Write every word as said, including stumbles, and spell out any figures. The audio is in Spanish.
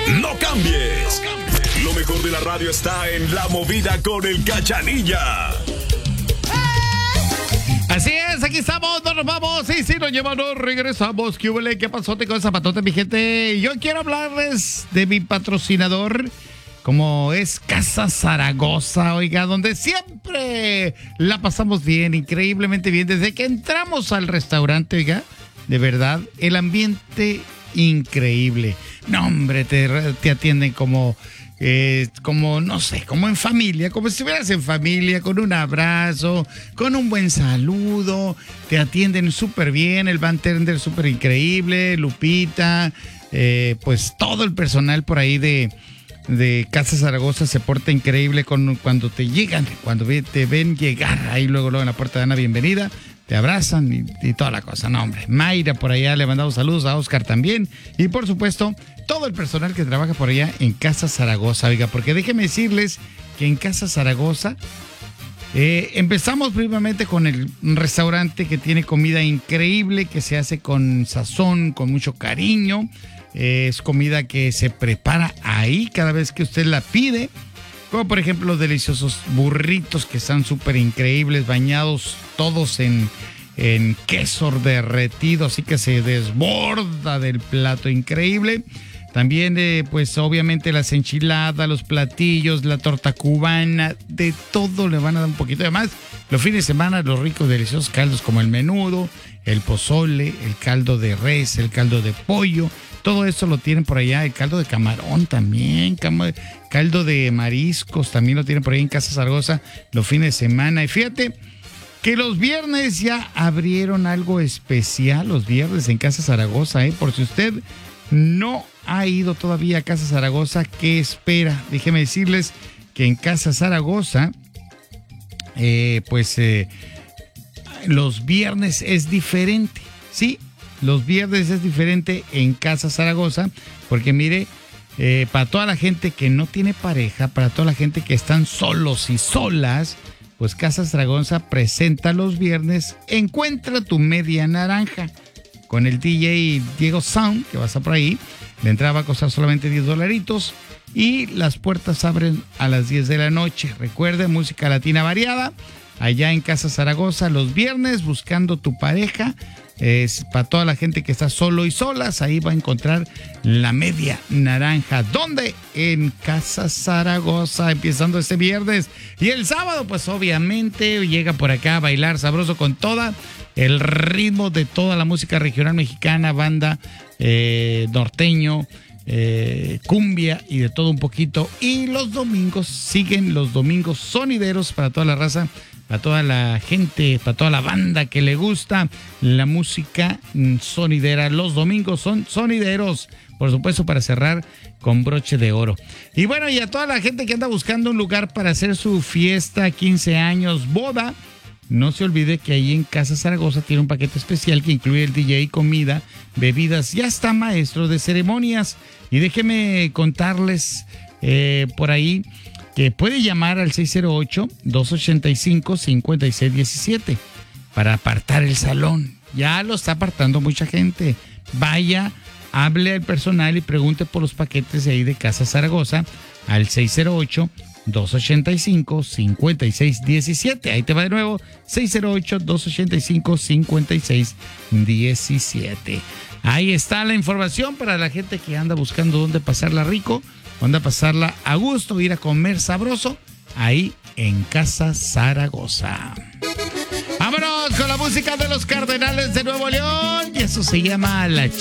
No cambies. Lo mejor de la radio está en La Movida con el Cachanilla. Así es, aquí estamos, no nos vamos. Sí, sí, nos llevamos, regresamos. ¿Qué huele? ¿Qué pasó con zapatote, mi gente? Yo quiero hablarles de mi patrocinador, como es Casa Zaragoza, oiga, donde siempre la pasamos bien, increíblemente bien. Desde que entramos al restaurante, oiga, de verdad, el ambiente increíble. No, hombre, te, te atienden como... Eh, como, no sé, como en familia, como si estuvieras en familia, con un abrazo, con un buen saludo, te atienden súper bien, el bartender súper increíble, Lupita, eh, pues todo el personal por ahí de, de Casa Zaragoza se porta increíble con, cuando te llegan, cuando te ven llegar, ahí luego, luego en la puerta dan la bienvenida, te abrazan y, y toda la cosa. No, hombre, Mayra por allá, le mandamos saludos, a Oscar también, y por supuesto todo el personal que trabaja por allá en Casa Zaragoza, oiga, porque déjenme decirles que en Casa Zaragoza eh, empezamos primeramente con el restaurante que tiene comida increíble, que se hace con sazón, con mucho cariño, eh, es comida que se prepara ahí cada vez que usted la pide, como por ejemplo los deliciosos burritos que están súper increíbles, bañados todos en... en queso derretido, así que se desborda del plato, increíble. También, eh, pues obviamente las enchiladas, los platillos, la torta cubana, de todo le van a dar un poquito. Además, los fines de semana, los ricos, deliciosos caldos como el menudo, el pozole, el caldo de res, el caldo de pollo, todo eso lo tienen por allá. El caldo de camarón también, caldo de mariscos también lo tienen por ahí en Casa Zaragoza los fines de semana. Y fíjate que los viernes ya abrieron algo especial, los viernes en Casa Zaragoza, ¿eh? Por si usted no ha ido todavía a Casa Zaragoza, ¿qué espera? Déjeme decirles que en Casa Zaragoza, eh, pues eh, los viernes es diferente, ¿sí? Los viernes es diferente en Casa Zaragoza, porque mire, eh, para toda la gente que no tiene pareja, para toda la gente que están solos y solas, pues Casa Zaragoza presenta los viernes Encuentra tu media naranja con el D J Diego Sound, que va a estar por ahí. La entrada va a costar solamente diez dolaritos y las puertas abren a las diez de la noche. Recuerde, música latina variada allá en Casa Zaragoza los viernes, buscando tu pareja. Es para toda la gente que está solo y solas, ahí va a encontrar la media naranja. ¿Dónde? En Casa Zaragoza, empezando este viernes. Y el sábado, pues obviamente llega por acá a bailar sabroso con toda el ritmo de toda la música regional mexicana, banda, eh, norteño, eh, cumbia y de todo un poquito. Y los domingos siguen los domingos sonideros para toda la raza, para toda la gente, para toda la banda que le gusta la música sonidera. Los domingos son sonideros, por supuesto, para cerrar con broche de oro. Y bueno, y a toda la gente que anda buscando un lugar para hacer su fiesta, quince años, boda, no se olvide que ahí en Casa Zaragoza tiene un paquete especial que incluye el D J, comida, bebidas. Ya está maestro de ceremonias. Y déjeme contarles eh, por ahí que puede llamar al seis cero ocho, dos ochenta y cinco, cincuenta y seis diecisiete para apartar el salón. Ya lo está apartando mucha gente. Vaya, hable al personal y pregunte por los paquetes de ahí de Casa Zaragoza al seis cero ocho, dos ochenta y cinco, cincuenta y seis diecisiete. Ahí te va de nuevo, seis cero ocho, dos ochenta y cinco, cincuenta y seis diecisiete. Ahí está la información para la gente que anda buscando dónde pasarla rico, anda a pasarla a gusto, ir a comer sabroso, ahí en Casa Zaragoza. Vámonos con la música de los Cardenales de Nuevo León, y eso se llama La